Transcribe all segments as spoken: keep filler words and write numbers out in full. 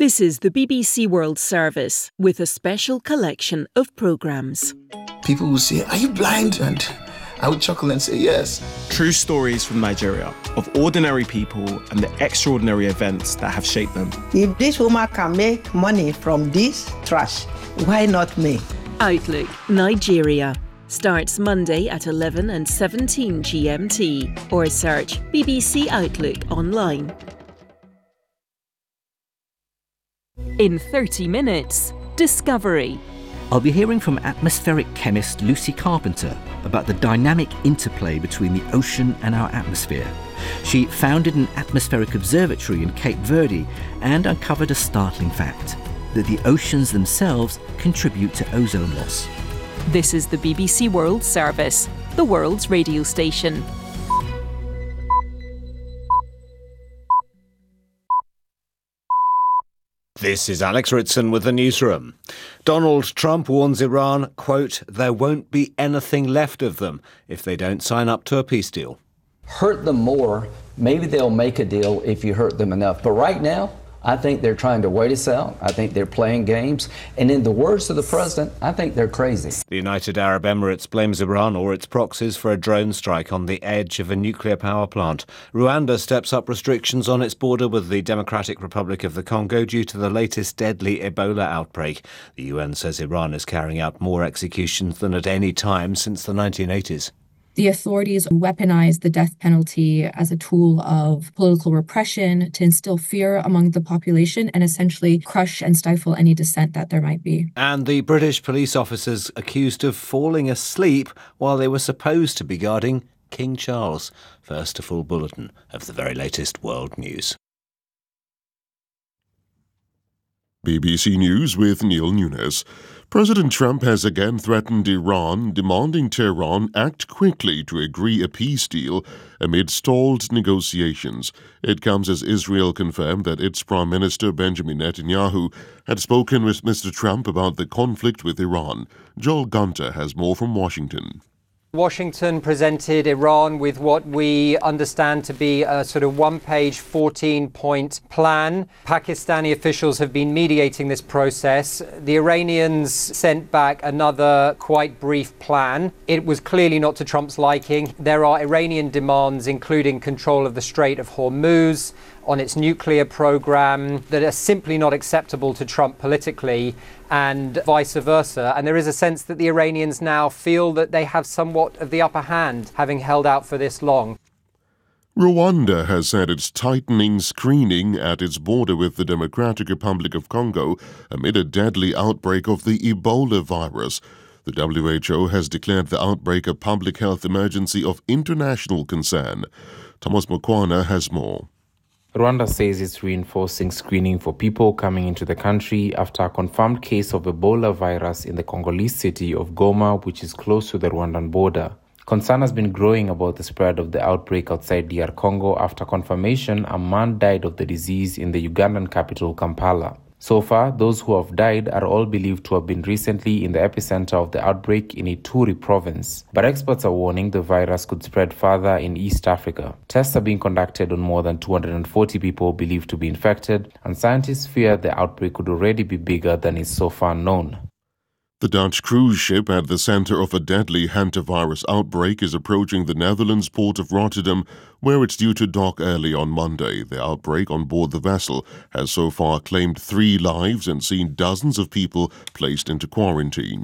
This is the B B C World Service with a special collection of programmes. People will say, "Are you blind?" And I would chuckle and say, "Yes." True stories from Nigeria of ordinary people and the extraordinary events that have shaped them. If this woman can make money from this trash, why not me? Outlook Nigeria starts Monday at eleven and seventeen G M T or search B B C Outlook online. In thirty minutes, Discovery. I'll be hearing from atmospheric chemist Lucy Carpenter about the dynamic interplay between the ocean and our atmosphere. She founded an atmospheric observatory in Cape Verde and uncovered a startling fact, that the oceans themselves contribute to ozone loss. This is the B B C World Service, the world's radio station. This is Alex Ritson with the newsroom. Donald Trump warns Iran, quote, "there won't be anything left of them if they don't sign up to a peace deal." Hurt them more, maybe they'll make a deal if you hurt them enough. But right now, I think they're trying to wait us out. I think they're playing games. And in the words of the president, I think they're crazy. The United Arab Emirates blames Iran or its proxies for a drone strike on the edge of a nuclear power plant. Rwanda steps up restrictions on its border with the Democratic Republic of the Congo due to the latest deadly Ebola outbreak. The U N says Iran is carrying out more executions than at any time since the nineteen eighties. The authorities weaponize the death penalty as a tool of political repression to instill fear among the population and essentially crush and stifle any dissent that there might be. And the British police officers accused of falling asleep while they were supposed to be guarding King Charles. First, a full bulletin of the very latest world news. B B C News with Neil Nunes. President Trump has again threatened Iran, demanding Tehran act quickly to agree a peace deal amid stalled negotiations. It comes as Israel confirmed that its Prime Minister Benjamin Netanyahu had spoken with Mister Trump about the conflict with Iran. Joel Gunter has more from Washington. Washington presented Iran with what we understand to be a sort of one-page, fourteen-point plan. Pakistani officials have been mediating this process. The Iranians sent back another quite brief plan. It was clearly not to Trump's liking. There are Iranian demands, including control of the Strait of Hormuz, on its nuclear program, that are simply not acceptable to Trump politically, and vice versa. And there is a sense that the Iranians now feel that they have somewhat of the upper hand, having held out for this long. Rwanda has said it's tightening screening at its border with the Democratic Republic of Congo amid a deadly outbreak of the Ebola virus. The W H O has declared the outbreak a public health emergency of international concern. Thomas Mukwana has more. Rwanda says it's reinforcing screening for people coming into the country after a confirmed case of Ebola virus in the Congolese city of Goma, which is close to the Rwandan border. Concern has been growing about the spread of the outbreak outside D R Congo after confirmation a man died of the disease in the Ugandan capital, Kampala. So far, those who have died are all believed to have been recently in the epicenter of the outbreak in Ituri province. But experts are warning the virus could spread further in East Africa. Tests are being conducted on more than two hundred forty people believed to be infected, and scientists fear the outbreak could already be bigger than is so far known. The Dutch cruise ship at the center of a deadly hantavirus outbreak is approaching the Netherlands port of Rotterdam, where it's due to dock early on Monday. The outbreak on board the vessel has so far claimed three lives and seen dozens of people placed into quarantine.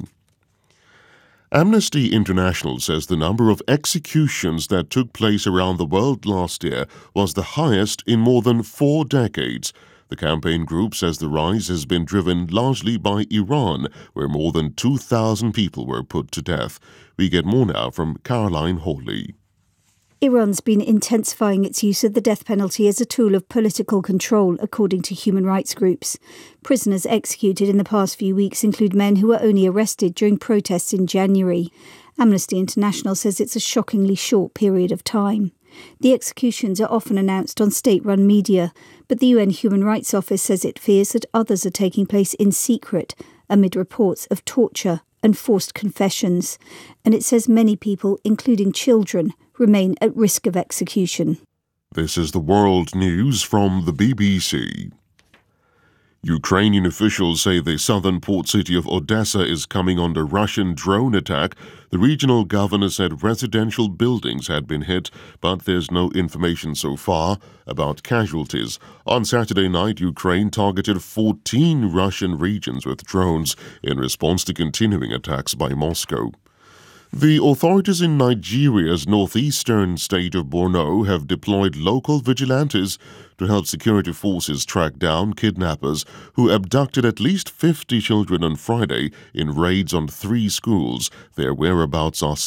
Amnesty International says the number of executions that took place around the world last year was the highest in more than four decades. The campaign group says the rise has been driven largely by Iran, where more than two thousand people were put to death. We get more now from Caroline Hawley. Iran's been intensifying its use of the death penalty as a tool of political control, according to human rights groups. Prisoners executed in the past few weeks include men who were only arrested during protests in January. Amnesty International says it's a shockingly short period of time. The executions are often announced on state-run media, but the U N Human Rights Office says it fears that others are taking place in secret amid reports of torture and forced confessions, and it says many people, including children, remain at risk of execution. This is the World News from the B B C. Ukrainian officials say the southern port city of Odessa is coming under Russian drone attack. The regional governor said residential buildings had been hit, but there's no information so far about casualties. On Saturday night, Ukraine targeted fourteen Russian regions with drones in response to continuing attacks by Moscow. The authorities in Nigeria's northeastern state of Borno have deployed local vigilantes to help security forces track down kidnappers who abducted at least fifty children on Friday in raids on three schools. Their whereabouts are